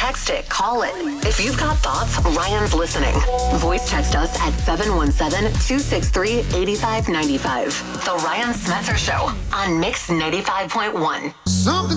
Text it, call it. If you've got thoughts, Ryan's listening. Voice text us at 717-263-8595. The Ryan Smetzer Show on Mix 95.1. Something